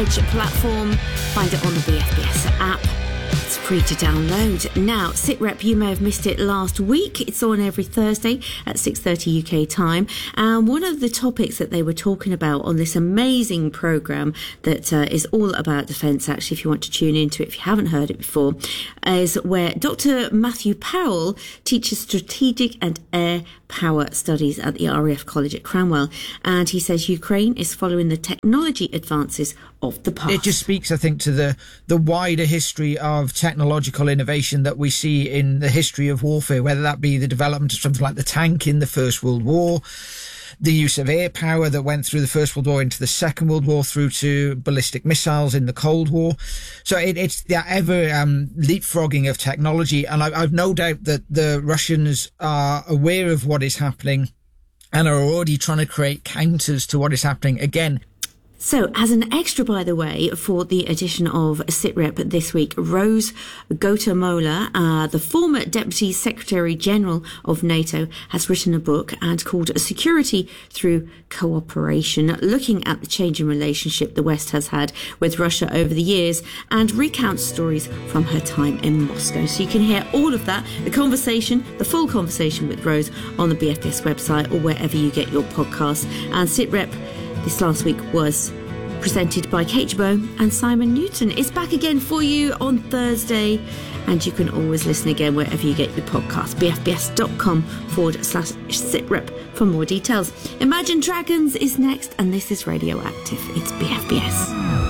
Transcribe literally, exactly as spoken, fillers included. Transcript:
Edge platform. Find it on the B F B S app. It's free to download. Now, SITREP, you may have missed it last week. It's on every Thursday at six thirty U K time. And one of the topics that they were talking about on this amazing programme that uh, is all about defence, actually, if you want to tune into it, if you haven't heard it before, is where Doctor Matthew Powell teaches strategic and air power studies at the R A F College at Cranwell. And he says Ukraine is following the technology advances of the past. It just speaks, I think, to the, the wider history of technological innovation that we see in the history of warfare, whether that be the development of something like the tank in the First World War, the use of air power that went through the First World War into the Second World War, through to ballistic missiles in the Cold War. So it, it's the ever um, leapfrogging of technology. And I, I've no doubt that the Russians are aware of what is happening and are already trying to create counters to what is happening. Again, so, as an extra, by the way, for the edition of SITREP this week, Rose Gotamola, uh, the former Deputy Secretary General of NATO, has written a book and called Security Through Cooperation, looking at the changing relationship the West has had with Russia over the years, and recounts stories from her time in Moscow. So you can hear all of that, the conversation, the full conversation with Rose on the B F B S website or wherever you get your podcasts. And SITREP this last week was presented by Kate Jabot and Simon Newton. It's back again for you on Thursday, and you can always listen again wherever you get your podcast. bfbs.com forward slash SITREP for more details. Imagine Dragons is next, and this is Radioactive. It's B F B S.